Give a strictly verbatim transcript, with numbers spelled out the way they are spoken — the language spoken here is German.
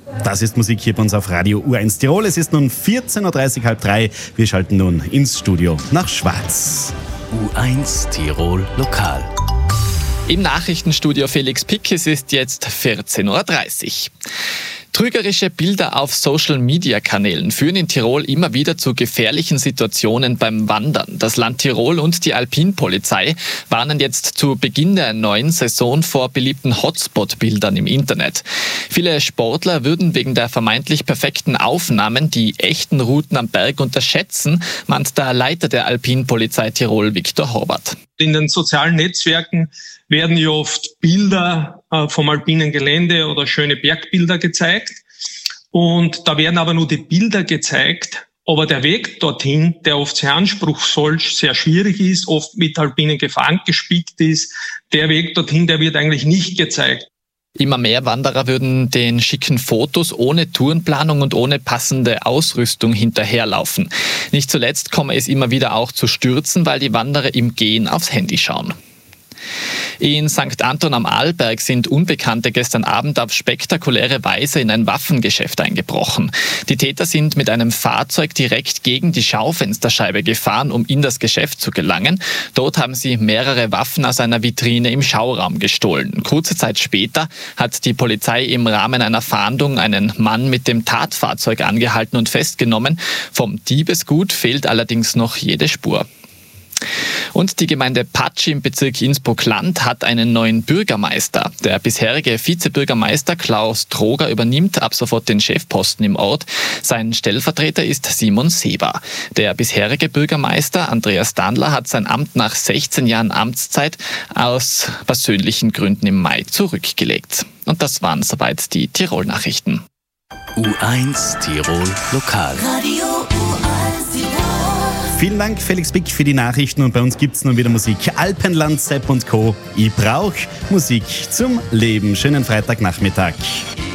Das ist Musik hier bei uns auf Radio U eins Tirol. Es ist nun vierzehn Uhr dreißig, halb drei. Wir schalten nun ins Studio nach Schwaz. U eins Tirol Lokal. Im Nachrichtenstudio Felix Pick, es ist jetzt vierzehn Uhr dreißig. Trügerische Bilder auf Social-Media-Kanälen führen in Tirol immer wieder zu gefährlichen Situationen beim Wandern. Das Land Tirol und die Alpinpolizei warnen jetzt zu Beginn der neuen Saison vor beliebten Hotspot-Bildern im Internet. Viele Sportler würden wegen der vermeintlich perfekten Aufnahmen die echten Routen am Berg unterschätzen, meint der Leiter der Alpinpolizei Tirol, Viktor Horvath. In den sozialen Netzwerken werden ja oft Bilder äh, vom alpinen Gelände oder schöne Bergbilder gezeigt. Und da werden aber nur die Bilder gezeigt. Aber der Weg dorthin, der oft sehr anspruchsvoll, sehr schwierig ist, oft mit alpinen Gefahren gespickt ist, der Weg dorthin, der wird eigentlich nicht gezeigt. Immer mehr Wanderer würden den schicken Fotos ohne Tourenplanung und ohne passende Ausrüstung hinterherlaufen. Nicht zuletzt komme es immer wieder auch zu Stürzen, weil die Wanderer im Gehen aufs Handy schauen. In Sankt Anton am Arlberg sind Unbekannte gestern Abend auf spektakuläre Weise in ein Waffengeschäft eingebrochen. Die Täter sind mit einem Fahrzeug direkt gegen die Schaufensterscheibe gefahren, um in das Geschäft zu gelangen. Dort haben sie mehrere Waffen aus einer Vitrine im Schauraum gestohlen. Kurze Zeit später hat die Polizei im Rahmen einer Fahndung einen Mann mit dem Tatfahrzeug angehalten und festgenommen. Vom Diebesgut fehlt allerdings noch jede Spur. Und die Gemeinde Patsch im Bezirk Innsbruck-Land hat einen neuen Bürgermeister. Der bisherige Vizebürgermeister Klaus Troger übernimmt ab sofort den Chefposten im Ort. Sein Stellvertreter ist Simon Seber. Der bisherige Bürgermeister Andreas Dandler hat sein Amt nach sechzehn Jahren Amtszeit aus persönlichen Gründen im Mai zurückgelegt. Und das waren soweit die Tirol-Nachrichten. U eins Tirol Lokal. Radio U eins Tirol. Vielen Dank, Felix Pick, für die Nachrichten. Und bei uns gibt's nun wieder Musik. Alpenland, Sepp und Co. Ich brauch Musik zum Leben. Schönen Freitagnachmittag.